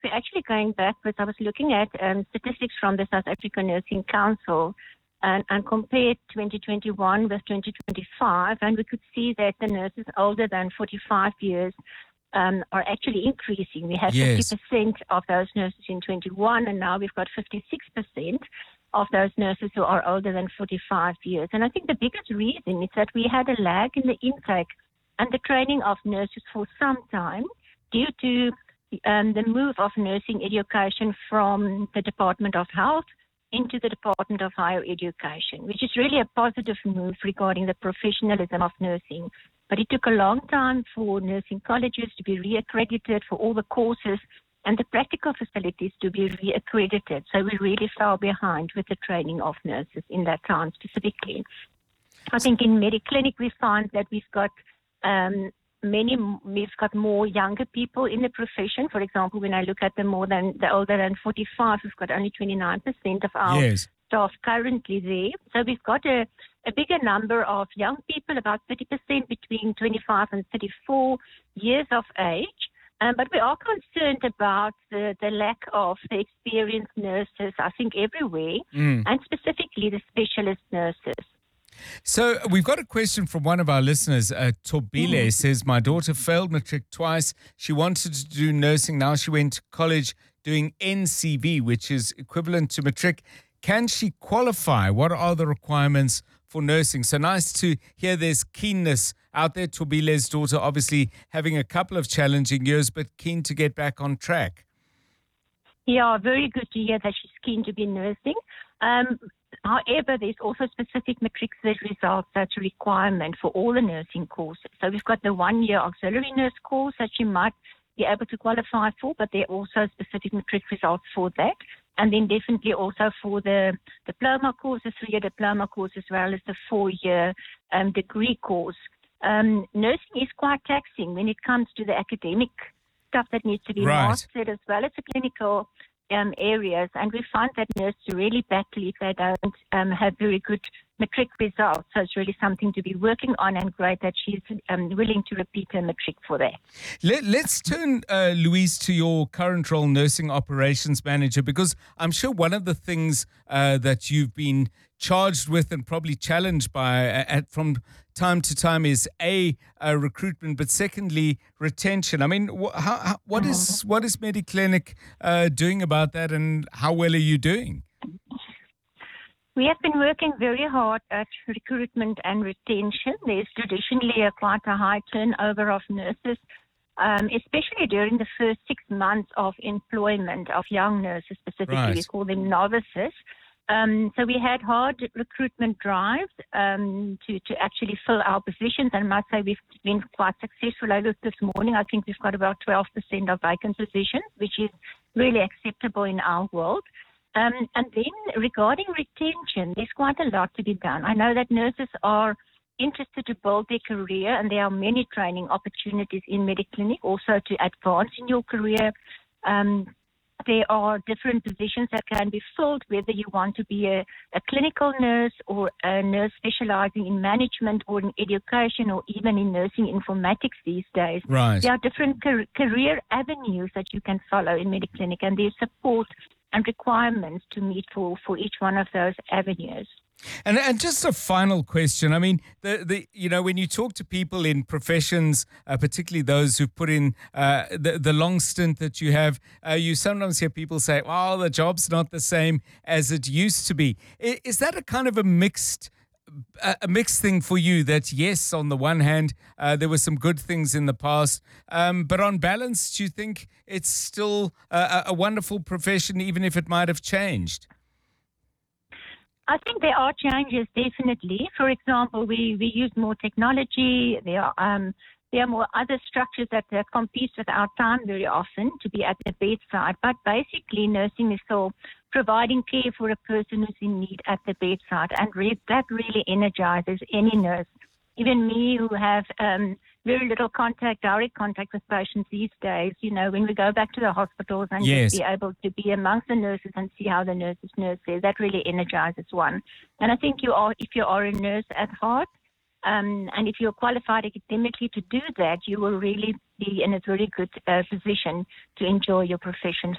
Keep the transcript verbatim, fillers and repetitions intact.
we're actually going backwards. I was looking at um, statistics from the South African Nursing Council and, and compared twenty twenty-one with twenty twenty-five, and we could see that the nurses older than forty-five years um, are actually increasing. We had Yes. fifty percent of those nurses in twenty-one, and now we've got fifty-six percent of those nurses who are older than forty-five years. And I think the biggest reason is that we had a lag in the intake and the training of nurses for some time due to um, the move of nursing education from the Department of Health into the Department of Higher Education, which is really a positive move regarding the professionalism of nursing. But it took a long time for nursing colleges to be reaccredited for all the courses and the practical facilities to be reaccredited. So we really fell behind with the training of nurses in that time specifically. I think in Mediclinic we find that we've got um, many, we've got more younger people in the profession. For example, when I look at the more than the older than forty-five, we've got only twenty-nine percent of our Yes. staff currently there. So we've got a, a bigger number of young people, about thirty percent between twenty-five and thirty-four years of age. Um, but we are concerned about the, the lack of the experienced nurses, I think, everywhere, Mm. and specifically the specialist nurses. So we've got a question from one of our listeners. Uh, Tobile Mm. says, my daughter failed matric twice. She wanted to do nursing. Now she went to college doing N C V, which is equivalent to matric. Can she qualify? What are the requirements for nursing? So nice to hear there's keenness out there. Tobile's daughter obviously having a couple of challenging years, but keen to get back on track. Yeah, very good to hear that she's keen to be nursing. Um, however, there's also specific matric results that's a requirement for all the nursing courses. So we've got the one-year auxiliary nurse course that she might be able to qualify for, but there are also specific matric results for that. And then definitely also for the diploma course, the three-year diploma course, as well as the four-year um, degree course. Um, nursing is quite taxing when it comes to the academic stuff that needs to be Right. mastered, as well as the clinical um, areas. And we find that nurses really battle if they don't um, have very good matric results. So it's really something to be working on, and great that she's um, willing to repeat her matric for that. Let, let's turn, uh, Louise, to your current role, nursing operations manager, because I'm sure one of the things uh, that you've been charged with and probably challenged by uh, at, from time to time is A, uh, recruitment, but secondly, retention. I mean, wh- how, how, what is what is Mediclinic uh, doing about that, and how well are you doing? We have been working very hard at recruitment and retention. There's traditionally a quite a high turnover of nurses, um, especially during the first six months of employment of young nurses specifically. Right. We call them novices. Um, so we had hard recruitment drives um, to, to actually fill our positions, and I must say we've been quite successful. Over this morning, I think we've got about twelve percent of vacant positions, which is really acceptable in our world. Um, and then regarding retention, there's quite a lot to be done. I know that nurses are interested to build their career, and there are many training opportunities in Mediclinic also to advance in your career. Um, there are different positions that can be filled, whether you want to be a, a clinical nurse or a nurse specializing in management or in education or even in nursing informatics these days. Right. There are different car- career avenues that you can follow in Mediclinic, and there's support and requirements to meet for, for each one of those avenues. And and just a final question. I mean, the, the you know, when you talk to people in professions, uh, particularly those who've put in uh, the, the long stint that you have, uh, you sometimes hear people say, oh, the job's not the same as it used to be. Is, is that a kind of a mixed a mixed thing for you, that yes, on the one hand, uh, there were some good things in the past, um, but on balance, do you think it's still a, a wonderful profession, even if it might have changed? I think there are changes, definitely. For example, we, we use more technology. There are um, there are more other structures that uh, compete with our time very often to be at the bedside. But basically, nursing is still providing care for a person who's in need at the bedside, and re- that really energizes any nurse. Even me, who have um, very little contact, direct contact with patients these days, you know, when we go back to the hospitals and Yes. just be able to be amongst the nurses and see how the nurses nurse there, that really energizes one. And I think you are, if you are a nurse at heart, um, and if you're qualified academically to do that, you will really be in a very good uh, position to enjoy your profession